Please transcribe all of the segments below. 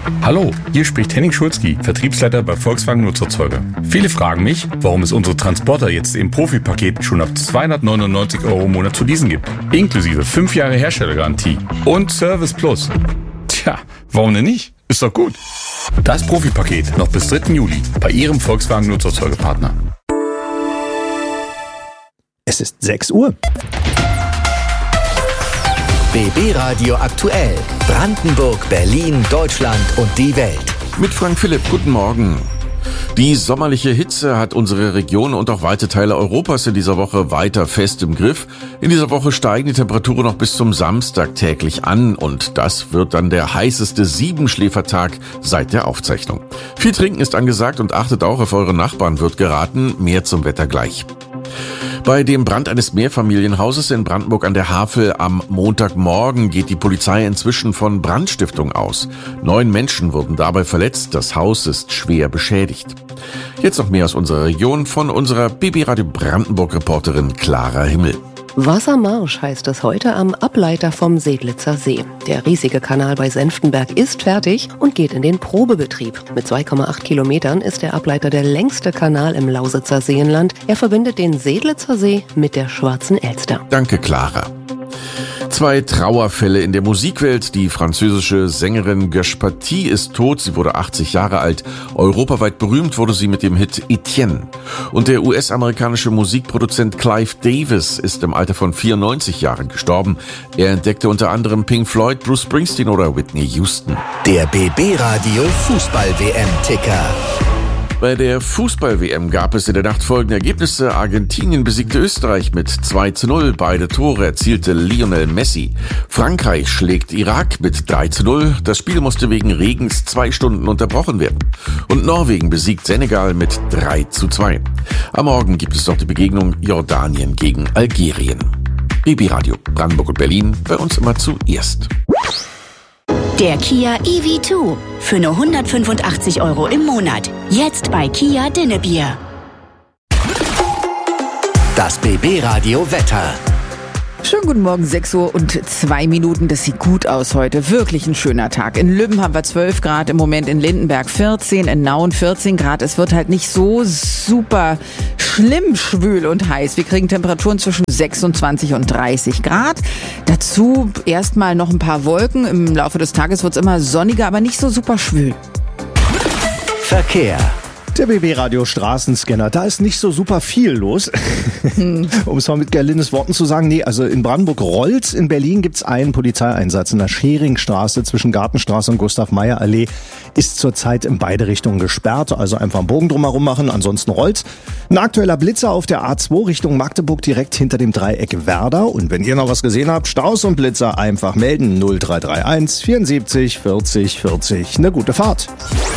Hallo, hier spricht Henning Schulzki, Vertriebsleiter bei Volkswagen Nutzerzeuger. Viele fragen mich, warum es unsere Transporter jetzt im Profipaket schon ab 299 € im Monat zu leasen gibt. Inklusive 5 Jahre Herstellergarantie und Service Plus. Tja, warum denn nicht? Ist doch gut. Das Profipaket noch bis 3. Juli bei Ihrem Volkswagen Nutzerzeugerpartner. Es ist 6 Uhr. BB Radio aktuell. Brandenburg, Berlin, Deutschland und die Welt. Mit Frank Philipp, guten Morgen. Die sommerliche Hitze hat unsere Region und auch weite Teile Europas in dieser Woche weiter fest im Griff. In dieser Woche steigen die Temperaturen noch bis zum Samstag täglich an und das wird dann der heißeste 7-Schläfertag seit der Aufzeichnung. Viel Trinken ist angesagt und achtet auch auf eure Nachbarn, wird geraten. Mehr zum Wetter gleich. Bei dem Brand eines Mehrfamilienhauses in Brandenburg an der Havel am Montagmorgen geht die Polizei inzwischen von Brandstiftung aus. 9 Menschen wurden dabei verletzt, das Haus ist schwer beschädigt. Jetzt noch mehr aus unserer Region von unserer BB Radio Brandenburg Reporterin Clara Himmel. Wassermarsch heißt es heute am Ableiter vom Sedlitzer See. Der riesige Kanal bei Senftenberg ist fertig und geht in den Probebetrieb. Mit 2,8 Kilometern ist der Ableiter der längste Kanal im Lausitzer Seenland. Er verbindet den Sedlitzer See mit der Schwarzen Elster. Danke, Clara. 2 Trauerfälle in der Musikwelt. Die französische Sängerin Göche Paty ist tot. Sie wurde 80 Jahre alt. Europaweit berühmt wurde sie mit dem Hit Etienne. Und der US-amerikanische Musikproduzent Clive Davis ist im Alter von 94 Jahren gestorben. Er entdeckte unter anderem Pink Floyd, Bruce Springsteen oder Whitney Houston. Der BB Radio Fußball-WM-Ticker. Bei der Fußball-WM gab es in der Nacht folgende Ergebnisse. Argentinien besiegte Österreich mit 2:0. Beide Tore erzielte Lionel Messi. Frankreich schlägt Irak mit 3:0. Das Spiel musste wegen Regens 2 Stunden unterbrochen werden. Und Norwegen besiegt Senegal mit 3:2. Am Morgen gibt es noch die Begegnung Jordanien gegen Algerien. BB Radio Brandenburg und Berlin, bei uns immer zuerst. Der Kia EV2 für nur 185 € im Monat. Jetzt bei Kia Dinnebier. Das BB Radio Wetter. Schönen guten Morgen, 6 Uhr und 2 Minuten. Das sieht gut aus heute. Wirklich ein schöner Tag. In Lübben haben wir 12 Grad, im Moment in Lindenberg 14, in Nauen 14 Grad. Es wird halt nicht so super schlimm schwül und heiß. Wir kriegen Temperaturen zwischen 26 und 30 Grad. Dazu erstmal noch ein paar Wolken. Im Laufe des Tages wird es immer sonniger, aber nicht so super schwül. Verkehr. Der BB-Radio Straßenscanner, da ist nicht so super viel los. Um es mal mit Gerlindes Worten zu sagen, nee, also in Brandenburg-Rolz in Berlin gibt's einen Polizeieinsatz in der Scheringstraße zwischen Gartenstraße und Gustav-Meyer-Allee. Ist zurzeit in beide Richtungen gesperrt, also einfach einen Bogen drumherum machen, ansonsten Rolz. Ein aktueller Blitzer auf der A2 Richtung Magdeburg direkt hinter dem Dreieck Werder. Und wenn ihr noch was gesehen habt, Staus und Blitzer einfach melden 0331 74 40 40. Eine gute Fahrt.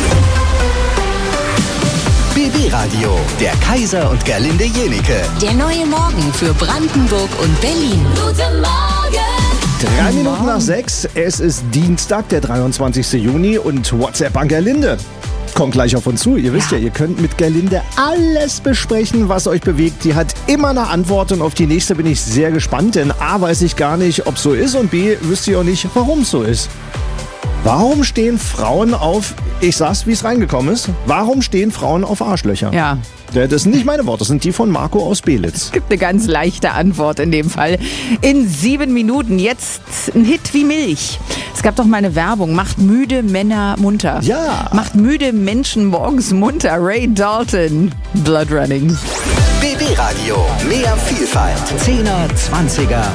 BB Radio, der Kaiser und Gerlinde Jenike. Der neue Morgen für Brandenburg und Berlin. Guten Morgen! 3 Minuten nach 6, es ist Dienstag, der 23. Juni und WhatsApp an Gerlinde. Kommt gleich auf uns zu. Ihr wisst ja, ihr könnt mit Gerlinde alles besprechen, was euch bewegt. Die hat immer eine Antwort und auf die nächste bin ich sehr gespannt, denn A, weiß ich gar nicht, ob so ist und B, wüsst ihr auch nicht, warum es so ist. Warum stehen Frauen auf, ich sag's, wie es reingekommen ist, warum stehen Frauen auf Arschlöcher? Ja. Das sind nicht meine Worte, das sind die von Marco aus Belitz. Es gibt eine ganz leichte Antwort in dem Fall. In 7 Minuten jetzt ein Hit wie Milch. Es gab doch mal eine Werbung, macht müde Männer munter. Ja. Macht müde Menschen morgens munter. Ray Dalton, Blood Running. BB Radio, mehr Vielfalt. 10er, 20er